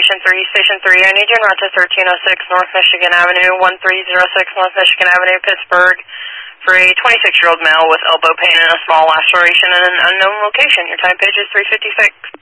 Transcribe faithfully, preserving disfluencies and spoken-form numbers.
Station three. Station three, I need you en route to thirteen oh six North Michigan Avenue, one three zero six North Michigan Avenue, Pittsburgh, for a twenty-six-year-old male with elbow pain and a small laceration in an unknown location. Your time page is three fifty-six.